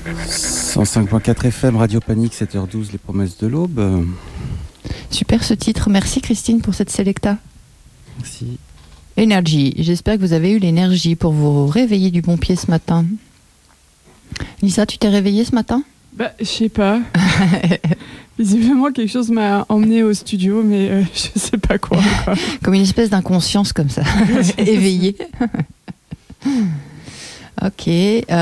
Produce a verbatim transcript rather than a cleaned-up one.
cent cinq point quatre F M, Radio Panique, sept heures douze, les promesses de l'aube. Super ce titre. Merci Christine pour cette sélecta. Merci. Énergie. J'espère que vous avez eu l'énergie pour vous réveiller du bon pied ce matin. Lisa, tu t'es réveillée ce matin ? Bah, je sais pas. Visiblement, quelque chose m'a emmené au studio, mais euh, je sais pas quoi, quoi. Comme une espèce d'inconscience comme ça, éveillée. Ok. Euh